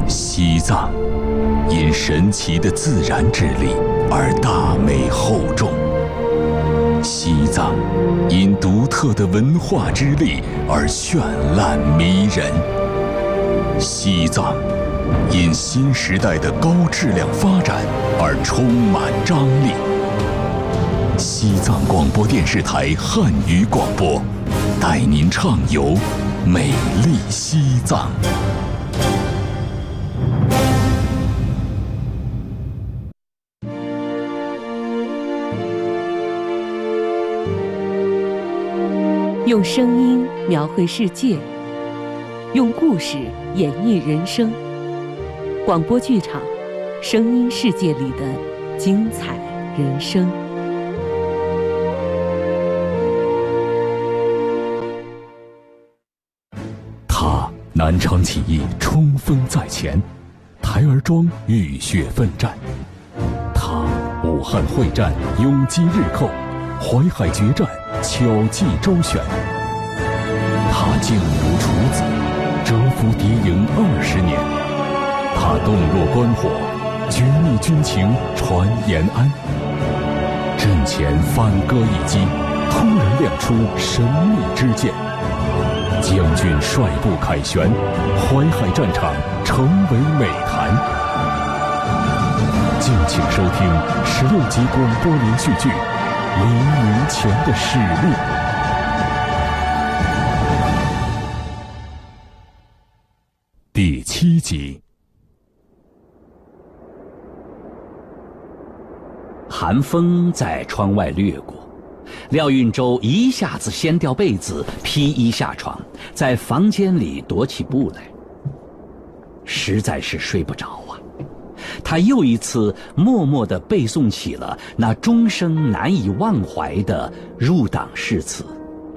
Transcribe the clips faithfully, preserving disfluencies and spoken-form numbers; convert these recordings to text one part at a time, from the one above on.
西藏因神奇的自然之力而大美厚重，西藏因独特的文化之力而绚烂迷人，西藏因新时代的高质量发展而充满张力。西藏广播电视台汉语广播，带您畅游美丽西藏。 用声音描绘世界，用故事演绎人生。广播剧场，声音世界里的精彩人生。 他南昌起义冲锋在前，台儿庄浴血奋战；他武汉会战永击日寇，淮海决战巧计周旋。他静如处子，蛰伏敌营二十年；他洞若观火，绝密军情传延安。阵前反戈一击，突然亮出神秘之剑，将军率部凯旋，淮海战场成为美谈。敬请收听十六集广播连续剧《黎明前的使命》第七集。 寒风在窗外掠过，廖运周一下子掀掉被子，披衣下床，在房间里踱起步来。实在是睡不着啊，他又一次默默地背诵起了那终生难以忘怀的入党誓词。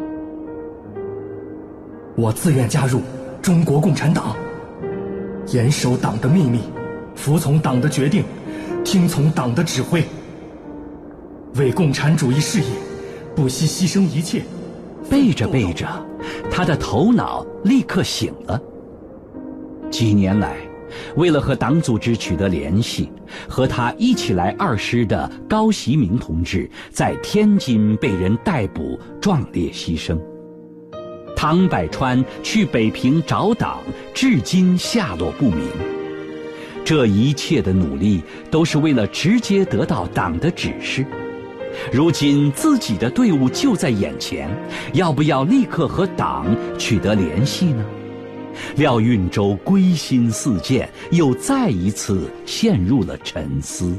我自愿加入中国共产党，严守党的秘密，服从党的决定，听从党的指挥，为共产主义事业不惜牺牲一切。 背着背着，他的头脑立刻醒了。几年来，为了和党组织取得联系，和他一起来二师的高习明同志在天津被人逮捕，壮烈牺牲。唐百川去北平找党，至今下落不明。这一切的努力都是为了直接得到党的指示。如今自己的队伍就在眼前，要不要立刻和党取得联系呢？廖运周归心似箭，又再一次陷入了沉思。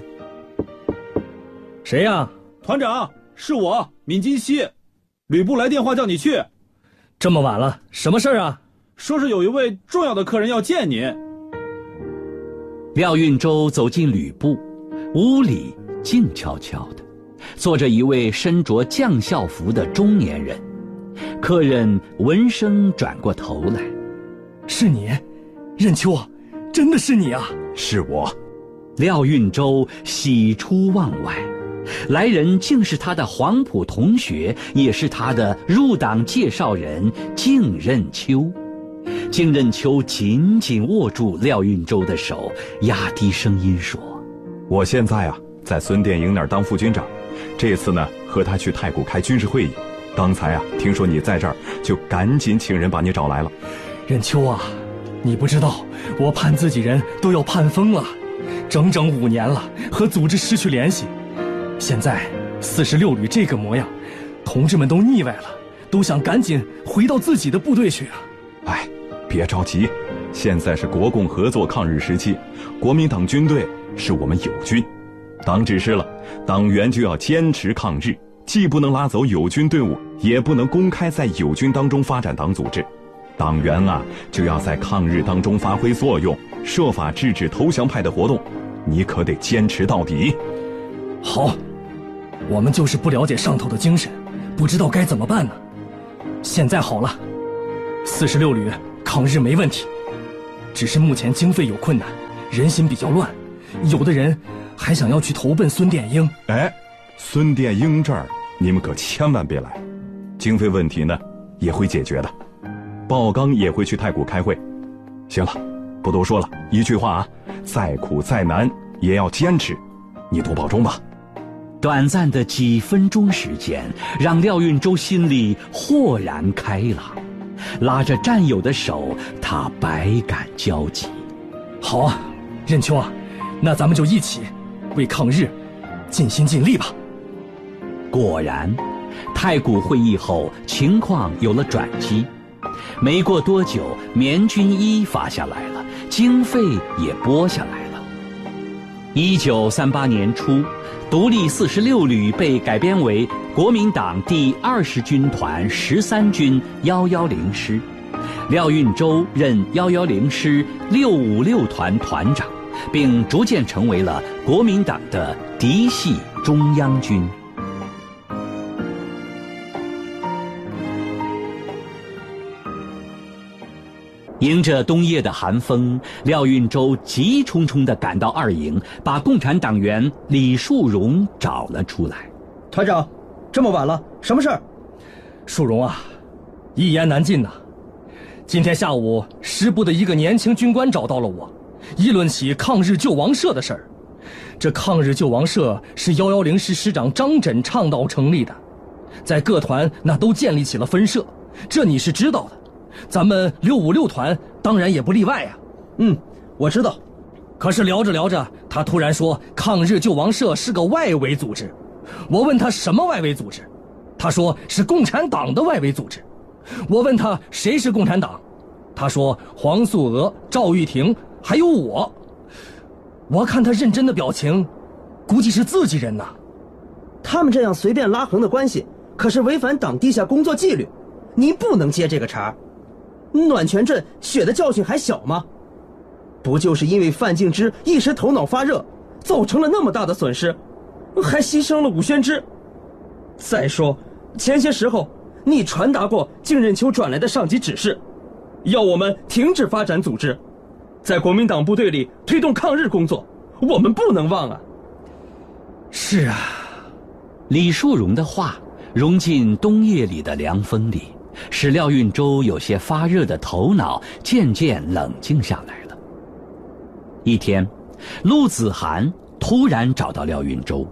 谁呀？团长，是我，闵金熙。吕布来电话叫你去。 这么晚了，什么事儿啊？ 说是有一位重要的客人要见你。 廖运周走进吕布，屋里静悄悄的，坐着一位身着将校服的中年人。客人闻声转过头来。 是你，任秋，真的是你啊！ 是我。 廖运周喜出望外，来人竟是他的黄埔同学，也是他的入党介绍人敬任秋。敬任秋紧紧握住廖运周的手，压低声音说： 我现在啊在孙殿营那儿当副军长，这次呢和他去太谷开军事会议。刚才啊听说你在这儿，就赶紧请人把你找来了。 任秋啊，你不知道我盼自己人都要盼疯了，整整五年了，和组织失去联系。现在四十六旅这个模样，同志们都腻歪了，都想赶紧回到自己的部队去啊。 哎，别着急，现在是国共合作抗日时期，国民党军队是我们友军，党指示了，党员就要坚持抗日，既不能拉走友军队伍，也不能公开在友军当中发展党组织。党员啊，就要在抗日当中发挥作用，设法制止投降派的活动，你可得坚持到底。 好，我们就是不了解上头的精神，不知道该怎么办呢。现在好了，四十六旅抗日没问题，只是目前经费有困难，人心比较乱，有的人还想要去投奔孙殿英。 哎，孙殿英这儿你们可千万别来，经费问题呢也会解决的。鲍刚也会去太谷开会。行了， 不多说了，一句话啊，再苦再难也要坚持，你多保重吧。 短暂的几分钟时间，让廖运周心里豁然开朗，拉着战友的手，他百感交集。 好啊，任秋啊，那咱们就一起为抗日尽心尽力吧。 果然，太谷会议后情况有了转机。没过多久，棉军衣发下来了，经费也拨下来了。一九三八年初，独立四十六旅被改编为国民党第二十军团十三军幺幺零师，廖运周任幺幺零师六五六团团长，并逐渐成为了国民党的嫡系中央军。迎着冬夜的寒风，廖运周急冲冲地赶到二营，把共产党员李树荣找了出来。 团长，这么晚了，什么事儿？ 树荣啊，一言难尽呐。今天下午，师部的一个年轻军官找到了我，议论起抗日救亡社的事儿。这抗日救亡社是幺幺零师师长张轸倡导成立的，在各团那都建立起了分社，这你是知道的。咱们六五六团当然也不例外呀、啊。 嗯，我知道。 可是聊着聊着，他突然说抗日救亡社是个外围组织。我问他什么外围组织，他说是共产党的外围组织。我问他谁是共产党，他说黄素娥、赵玉婷还有我。我看他认真的表情，估计是自己人呐。 他们这样随便拉横的关系，可是违反党地下工作纪律，您不能接这个茬。暖泉镇血的教训还小吗？不就是因为范敬之一时头脑发热，造成了那么大的损失，还牺牲了武宣之。再说，前些时候你传达过靳任秋转来的上级指示，要我们停止发展组织，在国民党部队里推动抗日工作，我们不能忘啊。 是啊， 李树荣的话融进冬夜里的凉风里，使廖运周有些发热的头脑渐渐冷静下来了。一天，陆子涵突然找到廖运周。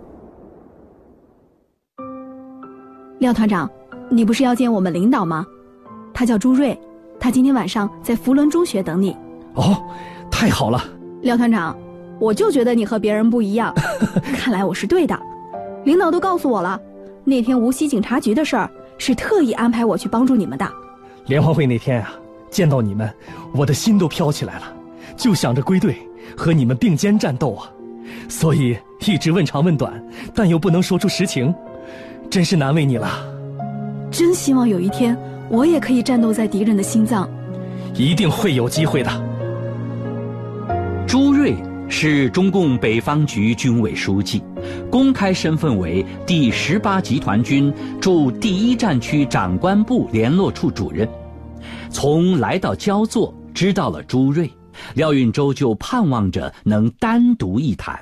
廖团长，你不是要见我们领导吗？他叫朱瑞，他今天晚上在福伦中学等你。 哦，太好了。 廖团长，我就觉得你和别人不一样，看来我是对的。领导都告诉我了，那天无锡警察局的事儿是特意安排我去帮助你们的。 联欢会那天啊，见到你们，我的心都飘起来了，就想着归队和你们并肩战斗啊，所以一直问长问短，但又不能说出实情，真是难为你了。 真希望有一天我也可以战斗在敌人的心脏。 一定会有机会的。 朱瑞是中共北方局军委书记，公开身份为第十八集团军驻第一战区长官部联络处主任。从来到焦作知道了朱瑞，廖运周就盼望着能单独一谈。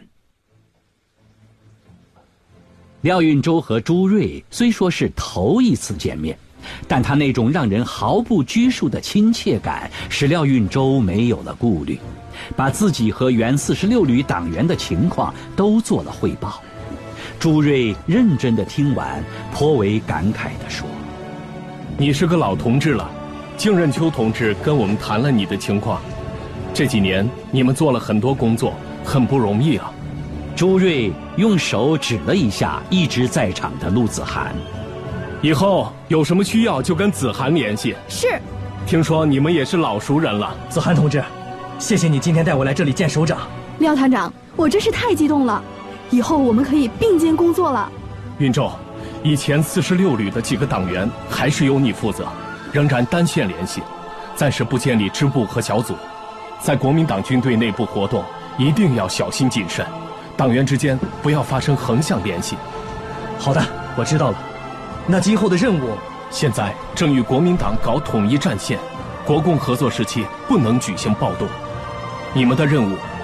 廖运周和朱瑞虽说是头一次见面，但他那种让人毫不拘束的亲切感使廖运周没有了顾虑，把自己和原四十六旅党员的情况都做了汇报。朱瑞认真地听完，颇为感慨地说： 你是个老同志了，靳任秋同志跟我们谈了你的情况，这几年你们做了很多工作，很不容易啊。 朱瑞用手指了一下一直在场的陆子涵。 以后有什么需要就跟子涵联系。 是。 听说你们也是老熟人了。 子涵同志，谢谢你今天带我来这里见首长。 廖团长，我真是太激动了，以后我们可以并肩工作了。 运周，以前四十六旅的几个党员还是由你负责，仍然单线联系，暂时不建立支部和小组。在国民党军队内部活动一定要小心谨慎，党员之间不要发生横向联系。 好的，我知道了。那今后的任务， 现在正与国民党搞统一战线，国共合作时期不能举行暴动。你们的任务